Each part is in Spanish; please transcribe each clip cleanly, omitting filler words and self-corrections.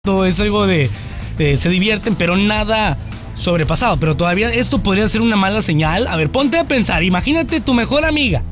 Todo es algo se divierten, pero nada sobrepasado. Pero todavía esto podría ser una mala señal. A ver, ponte a pensar, imagínate tu mejor amiga.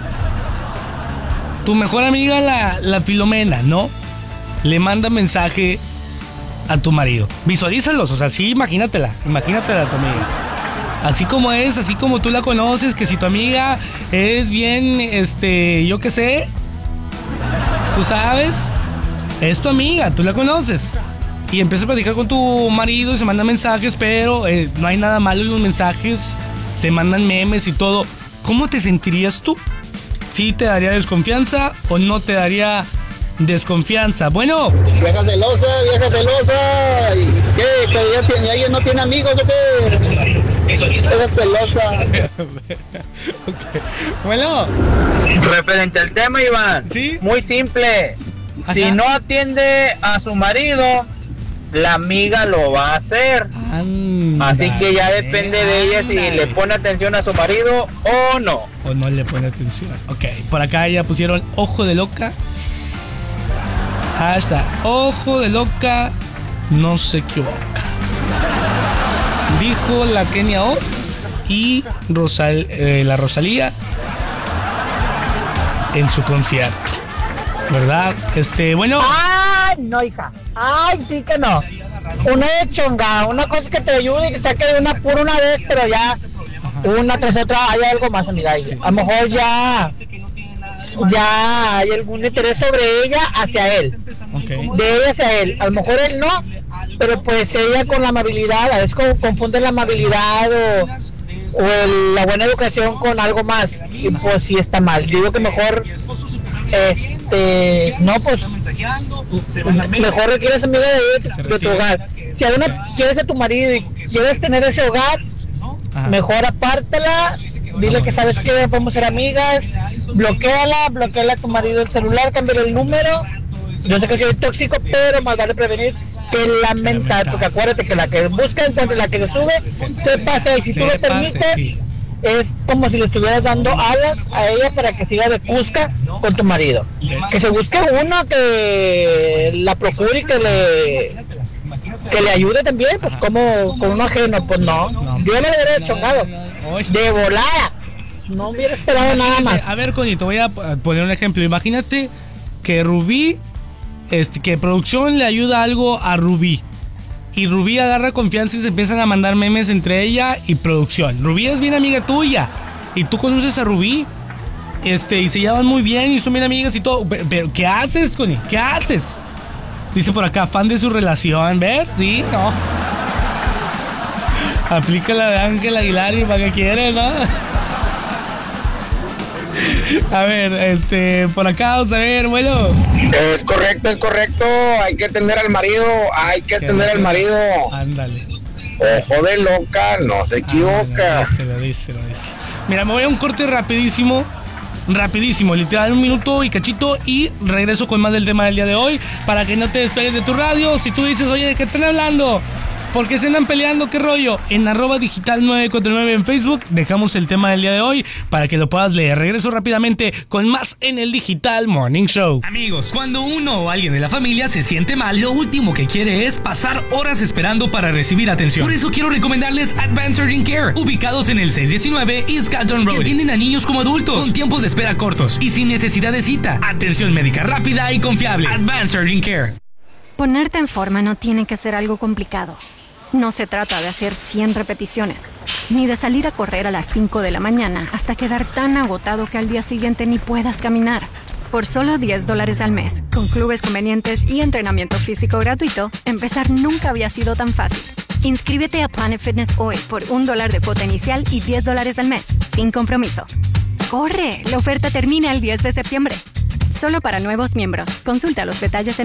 Tu mejor amiga, la Filomena, ¿no? Le manda mensaje a tu marido. Visualízalos, o sea, sí, imagínatela a tu amiga. Así como es, así como tú la conoces, que si tu amiga es bien, yo qué sé, tú sabes, es tu amiga, tú la conoces. Y empiezas a platicar con tu marido y se mandan mensajes, pero no hay nada malo en los mensajes, se mandan memes y todo. ¿Cómo te sentirías tú? ¿Sí te daría desconfianza o no te daría desconfianza? Bueno. Vieja celosa. ¿Y qué? ¿Que ella no tiene amigos o qué? Vieja celosa. Okay. Bueno. Referente al tema, Iván. ¿Sí? Muy simple. Ajá. Si no atiende a su marido, la amiga lo va a hacer. Así que ya depende de ella si le pone atención a su marido o no. O no le pone atención. Ok, por acá ya pusieron ojo de loca. Hashtag ojo de loca no se equivoca. Dijo la Kenia Oz y la Rosalía en su concierto, ¿verdad? Bueno. ¡Ay, no, hija! ¡Ay, sí que no! Una de chonga, una cosa que te ayude y que saque de una pura una vez, pero ya una tras otra hay algo más, amiga. A lo mejor ya hay algún interés sobre ella hacia él. Okay. De ella hacia él. A lo mejor él no, pero pues ella con la amabilidad, a veces confunden la amabilidad o la buena educación con algo más. Y pues sí está mal. Yo digo que mejor no, pues mejor requieres amiga de tu hogar. Si alguna quieres a tu marido y quieres tener ese hogar, mejor apártala, dile que sabes que podemos ser amigas, bloquéala a tu marido el celular, cámbiale el número. Yo sé que soy tóxico, pero más vale prevenir que lamentar, porque acuérdate que la que busca encuentra, la que se sube se pasa, y si tú lo permites, es como si le estuvieras dando alas a ella para que siga de cusca con tu marido. Que se busque uno que la procure y que le ayude también, pues como con un ajeno, pues no. Yo le hubiera chongado de volada. No hubiera esperado nada más. A ver, Conito, voy a poner un ejemplo. Imagínate que Rubí, que producción le ayuda algo a Rubí. Y Rubí agarra confianza y se empiezan a mandar memes entre ella y producción. Rubí es bien amiga tuya y tú conoces a Rubí, y se llevan muy bien y son bien amigas y todo. Pero ¿qué haces, Connie? ¿Qué haces? Dice por acá, fan de su relación, ¿ves? Sí, no. Aplica la de Ángel Aguilar y para qué quiere, ¿no? A ver, por acá vamos a ver, bueno. Es correcto. Hay que atender al marido. Ándale. Ojo de loca, no se equivoca. Díselo. Mira, me voy a un corte rapidísimo, literal 1 minuto y cachito, y regreso con más del tema del día de hoy, para que no te despegues de tu radio. Si tú dices, oye, ¿de qué están hablando? ¿Por qué se andan peleando? ¿Qué rollo? En @digital949 en Facebook dejamos el tema del día de hoy para que lo puedas leer. Regreso rápidamente con más en el Digital Morning Show. Amigos, cuando uno o alguien de la familia se siente mal, lo último que quiere es pasar horas esperando para recibir atención. Por eso quiero recomendarles Advanced Urgent Care, ubicados en el 619 East Calton Road, que atienden a niños como adultos, con tiempos de espera cortos y sin necesidad de cita. Atención médica rápida y confiable. Advanced Urgent Care. Ponerte en forma no tiene que ser algo complicado. No se trata de hacer 100 repeticiones, ni de salir a correr a las 5 de la mañana hasta quedar tan agotado que al día siguiente ni puedas caminar. Por solo $10 al mes, con clubes convenientes y entrenamiento físico gratuito, empezar nunca había sido tan fácil. Inscríbete a Planet Fitness hoy por $1 de cuota inicial y $10 al mes, sin compromiso. ¡Corre! La oferta termina el 10 de septiembre. Solo para nuevos miembros. Consulta los detalles en